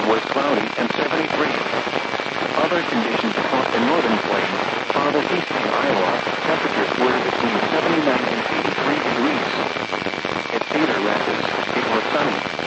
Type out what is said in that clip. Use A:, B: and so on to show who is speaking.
A: was cloudy and 73. Other conditions across the northern plains, southeastern Iowa, temperatures were between 79 and 83 degrees. At Cedar Rapids, it was sunny.